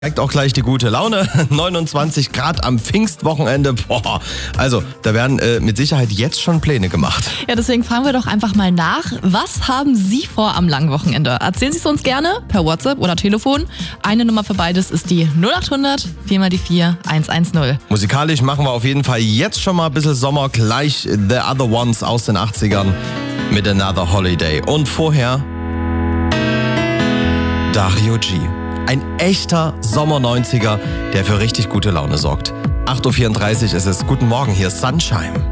Zeigt auch gleich die gute Laune. 29 Grad am Pfingstwochenende. Boah, also da werden mit Sicherheit jetzt schon Pläne gemacht. Ja, deswegen fragen wir doch einfach mal nach. Was haben Sie vor am langen Wochenende? Erzählen Sie es uns gerne per WhatsApp oder Telefon. Eine Nummer für beides ist die 0800 4 x 4 110. Musikalisch machen wir auf jeden Fall jetzt schon mal ein bisschen Sommer. Gleich The Other Ones aus den 80ern mit Another Holiday. Und vorher Dario G. Ein echter Sommer-90er, der für richtig gute Laune sorgt. 8.34 Uhr ist es. Guten Morgen, hier ist Sunshine.